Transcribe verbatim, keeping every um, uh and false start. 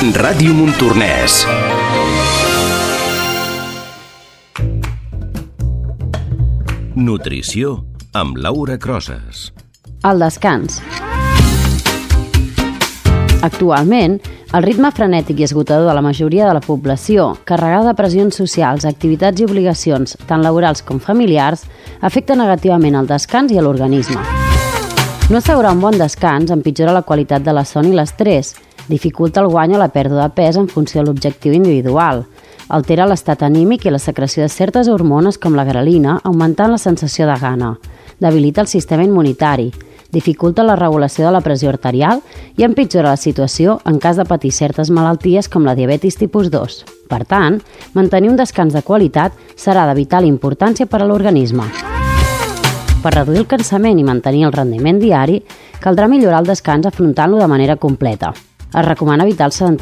Ràdio Montornès. Nutrició amb Laura Crosas. El descans. Actualment, el ritme frenètic i esgotador de la majoria de la població, carregada de pressions socials, activitats i obligacions, tant laborals com familiars, afecta negativament el descans i a l'organisme. No assegurar un bon descans empitjora la qualitat de la son i l'estrès, dificulta el guany o la pèrdua de pes en funció de l'objectiu individual, altera l'estat anímic i la secreció de certes hormones com la grelina, augmentant la sensació de gana, debilita el sistema immunitari, dificulta la regulació de la pressió arterial i empitjora la situació en cas de patir certes malalties com la diabetis tipus dos. Per tant, mantenir un descans de qualitat serà de vital importància per a l'organisme. Per reduir el cansament i mantenir el rendiment diari, caldrà millorar el descans afrontant-lo de manera completa. Es recomana evitar el sedentarisme